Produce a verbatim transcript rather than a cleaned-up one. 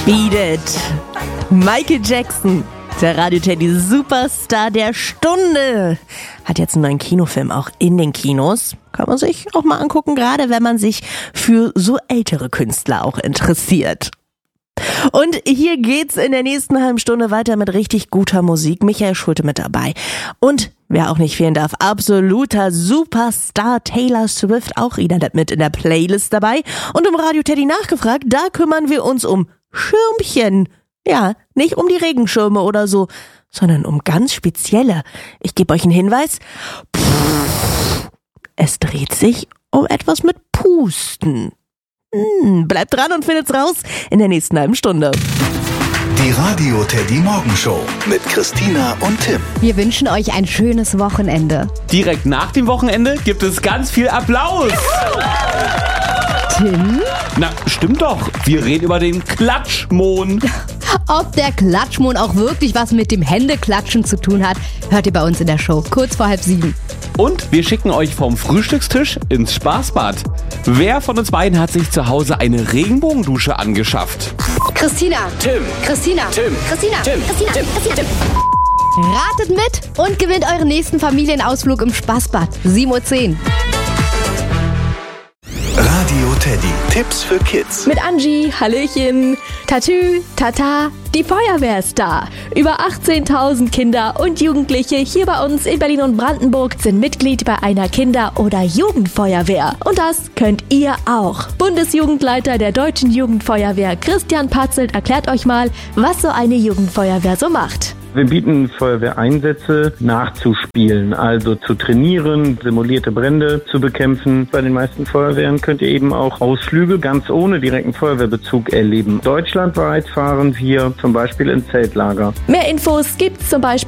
Beat It. Michael Jackson, der Radio-Teddy Superstar der Stunde, hat jetzt einen neuen Kinofilm auch in den Kinos. Kann man sich auch mal angucken, gerade wenn man sich für so ältere Künstler auch interessiert. Und hier geht's in der nächsten halben Stunde weiter mit richtig guter Musik. Michael Schulte mit dabei. Und wer auch nicht fehlen darf, absoluter Superstar Taylor Swift auch wieder mit in der Playlist dabei. Und im Radio Teddy nachgefragt, da kümmern wir uns um Schirmchen. Ja, nicht um die Regenschirme oder so, sondern um ganz spezielle. Ich gebe euch einen Hinweis. Es dreht sich um etwas mit Pusten. Hm, bleibt dran und findet's raus in der nächsten halben Stunde. Die Radio Teddy Morgenshow mit Christina und Tim. Wir wünschen euch ein schönes Wochenende. Direkt nach dem Wochenende gibt es ganz viel Applaus. Tim? Na, stimmt doch. Wir reden über den Klatschmond. Ob der Klatschmond auch wirklich was mit dem Händeklatschen zu tun hat, hört ihr bei uns in der Show, kurz vor halb sieben. Und wir schicken euch vom Frühstückstisch ins Spaßbad. Wer von uns beiden hat sich zu Hause eine Regenbogendusche angeschafft? Christina. Tim. Christina. Tim. Christina. Tim. Christina. Tim. Christina. Tim. Ratet mit und gewinnt euren nächsten Familienausflug im Spaßbad. sieben Uhr zehn. Radio Teddy. Tipps für Kids. Mit Angie, Hallöchen, Tatü, Tata, die Feuerwehr ist da. Über achtzehntausend Kinder und Jugendliche hier bei uns in Berlin und Brandenburg sind Mitglied bei einer Kinder- oder Jugendfeuerwehr. Und das könnt ihr auch. Bundesjugendleiter der Deutschen Jugendfeuerwehr Christian Patzelt erklärt euch mal, was so eine Jugendfeuerwehr so macht. Wir bieten Feuerwehreinsätze nachzuspielen, also zu trainieren, simulierte Brände zu bekämpfen. Bei den meisten Feuerwehren könnt ihr eben auch Ausflüge ganz ohne direkten Feuerwehrbezug erleben. Deutschlandweit fahren wir zum Beispiel in Zeltlager. Mehr Infos gibt's zum Beispiel